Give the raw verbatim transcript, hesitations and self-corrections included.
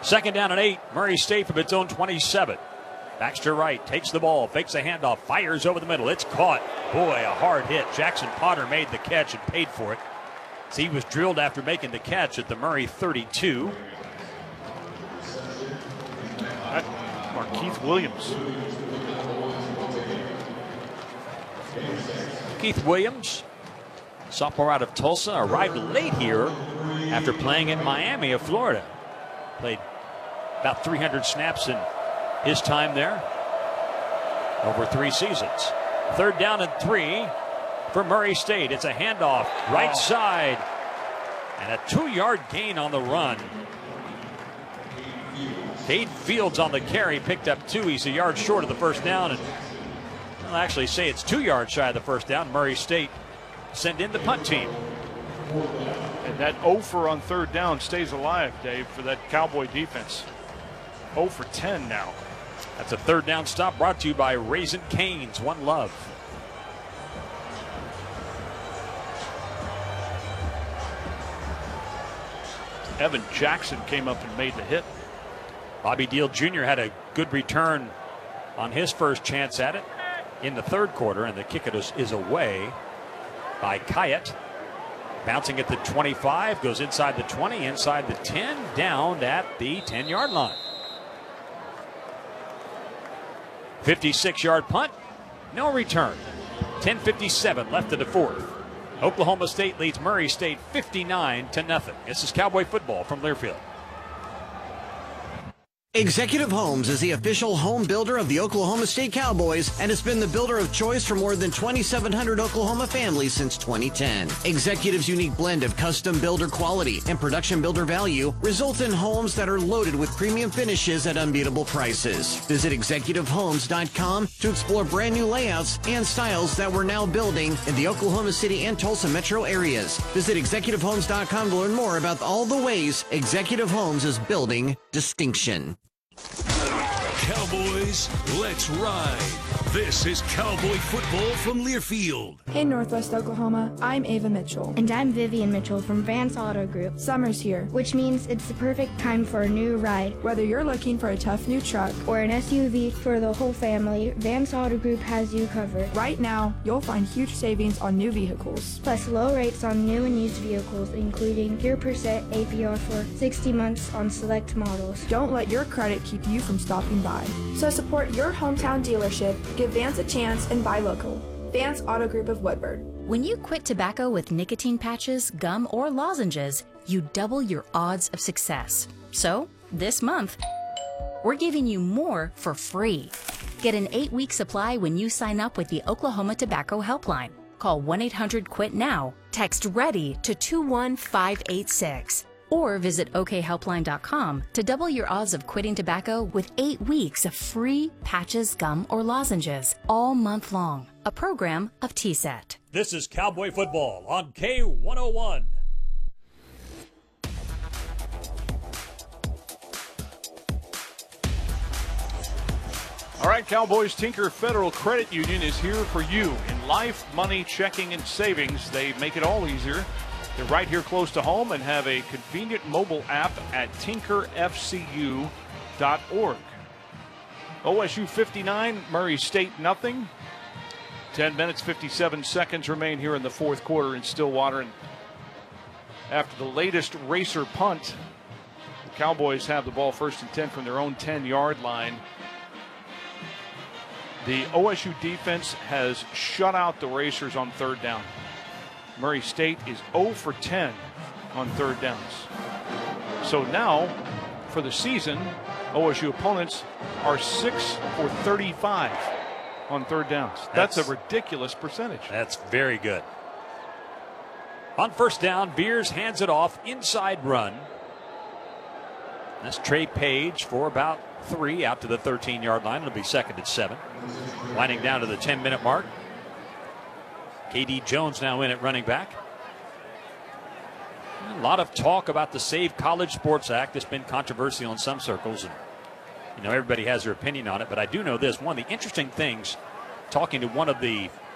Second down and eight. Murray State from its own twenty-seven. Baxter Wright takes the ball, fakes a handoff, fires over the middle. It's caught. Boy, a hard hit. Jackson Potter made the catch and paid for it. So he was drilled after making the catch at the Murray thirty-two. Keith Williams. Keith Williams, sophomore out of Tulsa, arrived late here after playing in Miami of Florida. Played about three hundred snaps in his time there over three seasons. Third down and three for Murray State. It's a handoff, right side, and a two-yard gain on the run. Cade Fields on the carry, picked up two. He's a yard short of the first down, and I'll actually say it's two yards shy of the first down. Murray State sent in the punt team. And that oh for on third down stays alive, Dave, for that Cowboy defense. oh for ten now. That's a third down stop brought to you by Raising Cane's. One Love. Evan Jackson came up and made the hit. Bobby Deal Junior had a good return on his first chance at it in the third quarter, and the kick is, is away by Kayet. Bouncing at the twenty-five, goes inside the twenty, inside the ten, down at the ten-yard line. fifty-six-yard punt, no return. ten fifty-seven left in the fourth. Oklahoma State leads Murray State fifty-nine to nothing. This is Cowboy football from Learfield. Executive Homes is the official home builder of the Oklahoma State Cowboys and has been the builder of choice for more than twenty-seven hundred Oklahoma families since twenty ten. Executive's unique blend of custom builder quality and production builder value result in homes that are loaded with premium finishes at unbeatable prices. Visit executive homes dot com to explore brand new layouts and styles that we're now building in the Oklahoma City and Tulsa metro areas. Visit executive homes dot com to learn more about all the ways Executive Homes is building distinction. Cowboys, let's ride. This is Cowboy football from Learfield. In Northwest Oklahoma, I'm Ava Mitchell. And I'm Vivian Mitchell from Vance Auto Group. Summer's here, which means it's the perfect time for a new ride. Whether you're looking for a tough new truck or an S U V for the whole family, Vance Auto Group has you covered. Right now, you'll find huge savings on new vehicles. Plus low rates on new and used vehicles, including zero percent A P R for sixty months on select models. Don't let your credit keep you from stopping by. So support your hometown dealership, give Vance a chance, and buy local. Vance Auto Group of Woodward. When you quit tobacco with nicotine patches, gum, or lozenges, you double your odds of success. So, this month, we're giving you more for free. Get an eight-week supply when you sign up with the Oklahoma Tobacco Helpline. Call one eight hundred quit now. Text READY to two one five eight six. Or visit O K helpline dot com to double your odds of quitting tobacco with eight weeks of free patches, gum, or lozenges all month long. A program of T S E T. This is Cowboy football on K one oh one. All right, Cowboys, Tinker Federal Credit Union is here for you. In life, money, checking, and savings, they make it all easier. They're right here close to home and have a convenient mobile app at tinker f c u dot org. O S U fifty-nine, Murray State nothing. ten minutes, fifty-seven seconds remain here in the fourth quarter in Stillwater. And after the latest racer punt, the Cowboys have the ball first and ten from their own ten-yard line. The O S U defense has shut out the Racers on third down. Murray State is oh for ten on third downs. So now, for the season, O S U opponents are six for thirty-five on third downs. That's, that's a ridiculous percentage. That's very good. On first down, Beers hands it off, inside run. That's Trey Page for about three out to the thirteen-yard line. It'll be second and seven. Winding down to the ten-minute mark. K D Jones now in at running back. A lot of talk about the Save College Sports Act. It's been controversial in some circles, and you know everybody has their opinion on it. But I do know this: one of the interesting things, talking to one of the